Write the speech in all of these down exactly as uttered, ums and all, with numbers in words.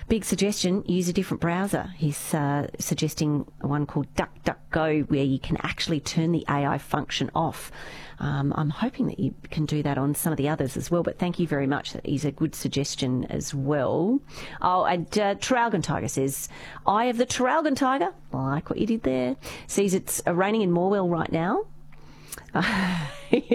Big suggestion, use a different browser. He's uh, suggesting one called DuckDuckGo, where you can actually turn the A I function off. Um, I'm hoping that you can do that on some of the others as well, but thank you very much. That is a good suggestion as well. Oh, and uh, Traralgon Tiger says, Eye of the Traralgon Tiger, I like what you did there, sees it's uh, raining in Morwell right now. I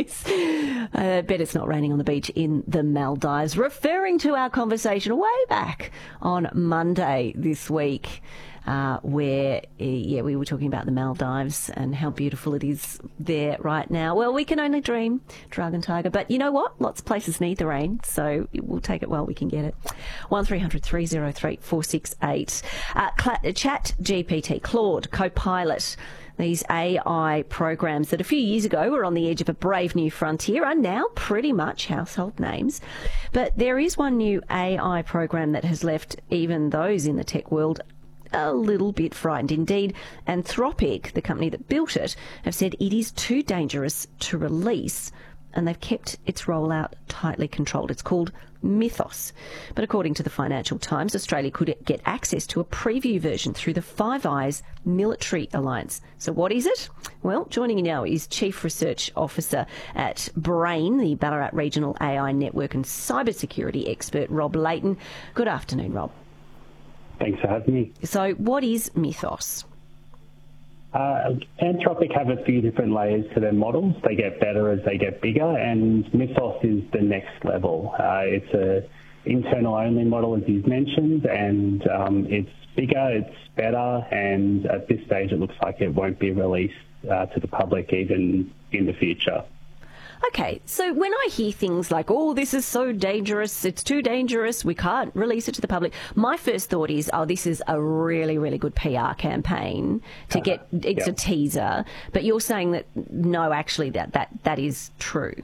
uh, bet it's not raining on the beach in the Maldives, referring to our conversation way back on Monday this week, uh, where, uh, yeah, we were talking about the Maldives and how beautiful it is there right now. Well, we can only dream, Dragon Tiger, but you know what? Lots of places need the rain, so we'll take it while we can get it. one three hundred three oh three four six eight. Uh, Chat G P T, Claude, Copilot, these A I programs that a few years ago were on the edge of a brave new frontier are now pretty much household names. But there is one new A I program that has left even those in the tech world a little bit frightened. Indeed, Anthropic, the company that built it, have said it is too dangerous to release, and they've kept its rollout tightly controlled. It's called Mythos. But according to the Financial Times, Australia could get access to a preview version through the Five Eyes Military Alliance. So what is it? Well, joining you now is Chief Research Officer at Brain, the Ballarat Regional A I Network and Cybersecurity expert, Rob Layton. Good afternoon, Rob. Thanks for having me. So what is Mythos? Uh, Anthropic have a few different layers to their models. They get better as they get bigger, and Mythos is the next level. Uh, it's a internal-only model, as you've mentioned, and um, it's bigger, it's better, and at this stage it looks like it won't be released uh, to the public even in the future. Okay, so when I hear things like, oh, this is so dangerous, it's too dangerous, we can't release it to the public, my first thought is, oh, this is a really, really good P R campaign to uh, get, it's yeah. a teaser. But you're saying that, no, actually, that, that, that is true.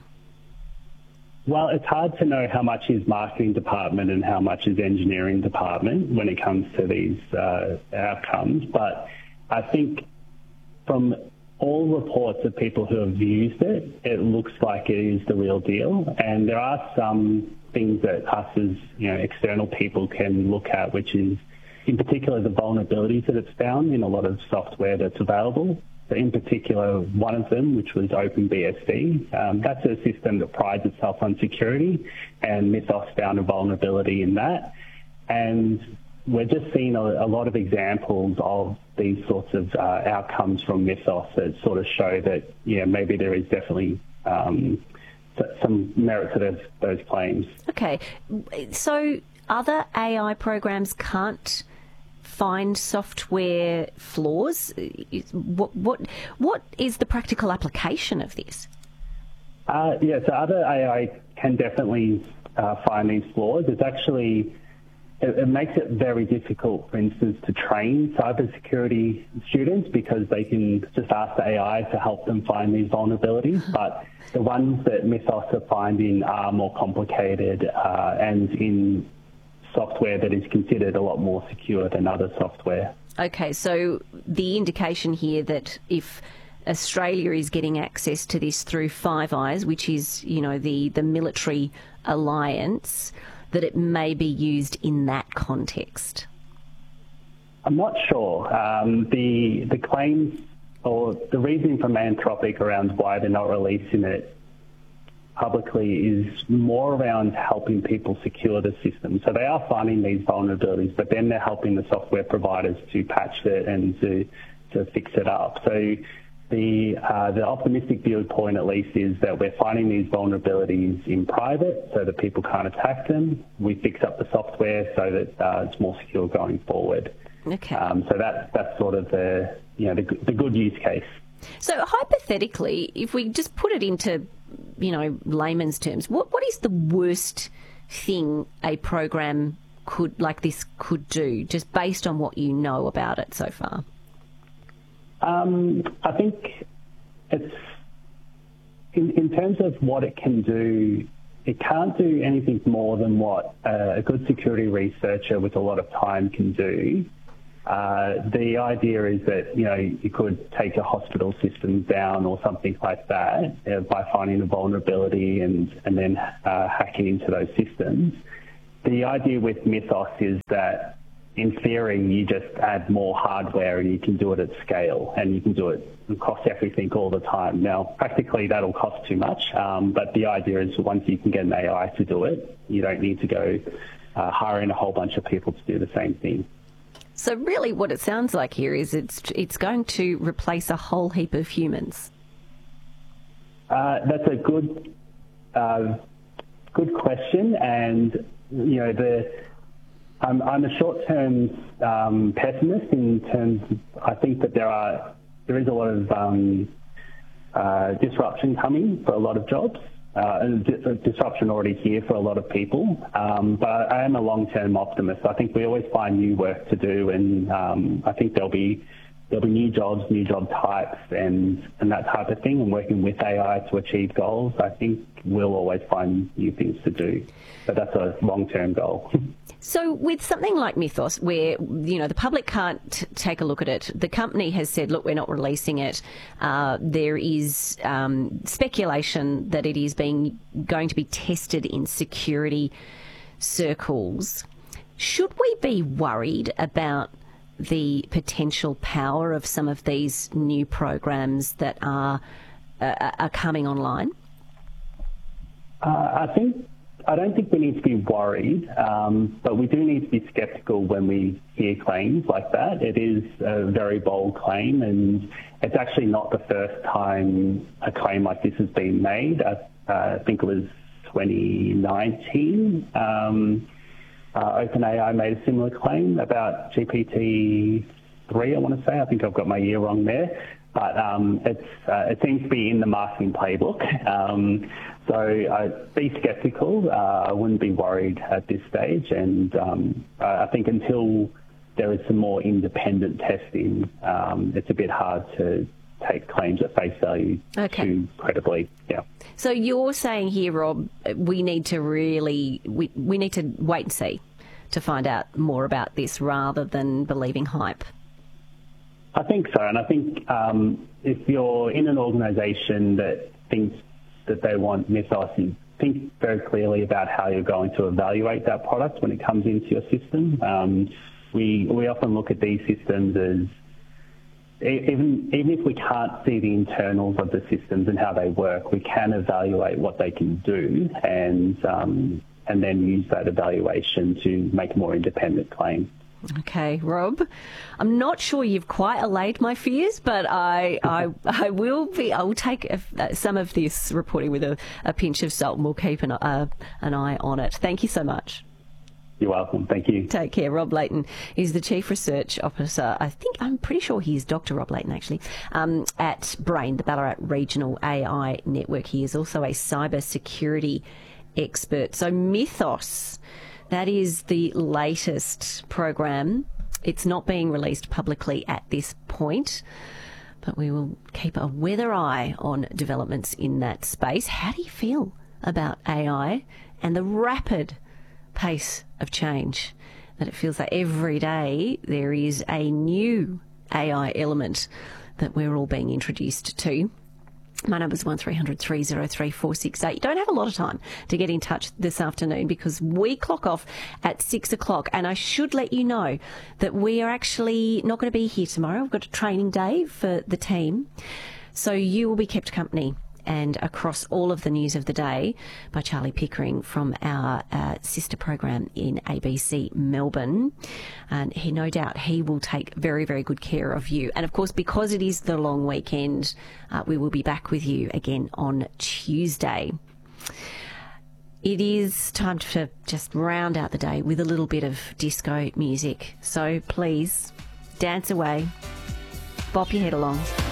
Well, it's hard to know how much is marketing department and how much is engineering department when it comes to these uh, outcomes. But I think from all reports of people who have used it, it looks like it is the real deal. And there are some things that us as you know external people can look at, which is in particular the vulnerabilities that it's found in a lot of software that's available. So in particular, one of them, which was OpenBSD, um, that's a system that prides itself on security, and Mythos found a vulnerability in that. And we're just seeing a, a lot of examples of these sorts of uh, outcomes from Mythos that sort of show that, yeah, maybe there is definitely um, some merit to those, those claims. Okay, so other A I programs can't find software flaws? What what what is the practical application of this? Uh, yeah, so other A I can definitely uh, find these flaws. It's actually It, it makes it very difficult, for instance, to train cybersecurity students because they can just ask the A I to help them find these vulnerabilities. But the ones that Mythos are finding are more complicated uh, and in software that is considered a lot more secure than other software. Okay, so the indication here that if Australia is getting access to this through Five Eyes, which is, you know, the, the military alliance, that it may be used in that context? I'm not sure. Um, the the claims or the reasoning from Anthropic around why they're not releasing it publicly is more around helping people secure the system. So they are finding these vulnerabilities, but then they're helping the software providers to patch it and to, to fix it up. So The uh, the optimistic viewpoint, at least, is that we're finding these vulnerabilities in private so that people can't attack them. We fix up the software so that uh, it's more secure going forward. Okay. Um, so that's that's sort of the you know the, the good use case. So hypothetically, if we just put it into you know layman's terms, what what is the worst thing a program could like this could do, just based on what you know about it so far? Um, I think it's, in, in terms of what it can do, it can't do anything more than what uh, a good security researcher with a lot of time can do. Uh, the idea is that, you know, you could take a hospital system down or something like that uh, by finding a vulnerability and, and then uh, hacking into those systems. The idea with Mythos is that in theory, you just add more hardware and you can do it at scale, and you can do it across everything all the time. Now, practically that'll cost too much, um, but the idea is once you can get an A I to do it, you don't need to go uh, hiring a whole bunch of people to do the same thing. So really what it sounds like here is it's it's going to replace a whole heap of humans. Uh, that's a good uh, good question, and you know the I'm, I'm a short-term um, pessimist in terms of, I think that there are there is a lot of um, uh, disruption coming for a lot of jobs, uh, and di- disruption already here for a lot of people. Um, but I am a long-term optimist. I think we always find new work to do, and um, I think there'll be there'll be new jobs, new job types, and and that type of thing. And working with A I to achieve goals, I think we'll always find new things to do. But that's a long-term goal. So with something like Mythos, where, you know, the public can't t- take a look at it, the company has said, look, we're not releasing it. Uh, there is um, speculation that it is being going to be tested in security circles. Should we be worried about the potential power of some of these new programs that are uh, are coming online? Uh, I think I don't think we need to be worried, um, but we do need to be sceptical when we hear claims like that. It is a very bold claim, and it's actually not the first time a claim like this has been made. I, uh, I think it was twenty nineteen. Um, uh, OpenAI made a similar claim about G P T three, I want to say. I think I've got my year wrong there. But um, it's, uh, it seems to be in the marketing playbook. Um, so uh, be sceptical. Uh, I wouldn't be worried at this stage. And um, I think until there is some more independent testing, um, it's a bit hard to take claims at face value okay. too credibly. Yeah. So you're saying here, Rob, we need to really, we, we need to wait and see to find out more about this rather than believing hype. I think so, and I think um, if you're in an organisation that thinks that they want Mythos, you think very clearly about how you're going to evaluate that product when it comes into your system. Um, we we often look at these systems as, even even if we can't see the internals of the systems and how they work, we can evaluate what they can do, and um, and then use that evaluation to make a more independent claim. Okay, Rob, I'm not sure you've quite allayed my fears, but I I, I will be. I will take a, some of this reporting with a, a pinch of salt, and we'll keep an, uh, an eye on it. Thank you so much. You're welcome. Thank you. Take care. Rob Layton is the Chief Research Officer. I think, I'm pretty sure he's Doctor Rob Layton, actually, um, at BRAIN, the Ballarat Regional A I Network. He is also a cyber security expert. So Mythos, that is the latest program. It's not being released publicly at this point, but we will keep a weather eye on developments in that space. How do you feel about A I and the rapid pace of change that it feels like every day there is a new A I element that we're all being introduced to? My number is one three hundred three oh three four six eight. You don't have a lot of time to get in touch this afternoon because we clock off at six o'clock. And I should let you know that we are actually not going to be here tomorrow. We've got a training day for the team. So you will be kept company and across all of the news of the day by Charlie Pickering from our uh, sister program in A B C Melbourne. And he, no doubt, he will take very, very good care of you. And of course, because it is the long weekend, uh, we will be back with you again on Tuesday. It is time to just round out the day with a little bit of disco music. So please, dance away, bop your head along.